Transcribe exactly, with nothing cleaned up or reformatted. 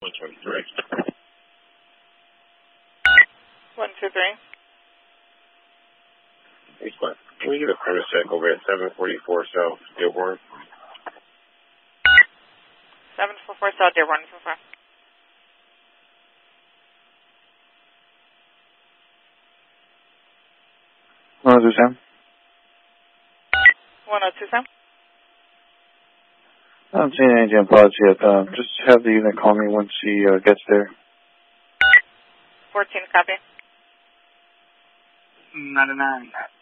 one twenty-three. one two three. Hey, Scott, can we get a premise check over at seven forty-four South Dearborn? seven forty-four South Dearborn, so far. one oh two Sam. one oh two Sam. I haven't seen any jam pods yet. Um, just have the unit call me once she uh, gets there. fourteen, copy. ninety-nine.